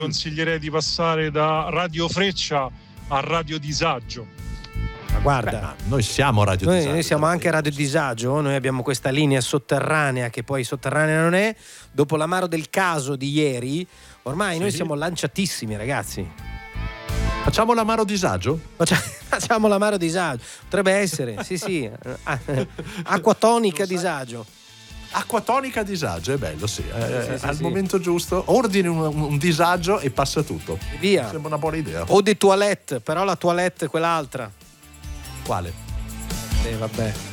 consiglierei di passare da Radio Freccia a Radio Disagio. Ma guarda, noi siamo Radio Disagio. Noi siamo anche Radio Disagio, noi abbiamo questa linea sotterranea che poi sotterranea non è. Dopo l'amaro del caso di ieri, ormai noi siamo lanciatissimi, ragazzi. Facciamo l'amaro disagio? Facciamo l'amaro disagio. Potrebbe essere, sì. Acquatonica disagio. Acquatonica disagio, è bello, sì. Al sì. momento giusto ordini un disagio e passa tutto. Via. Sembra una buona idea. O di toilette, però la toilette è quell'altra. Quale? Vabbè.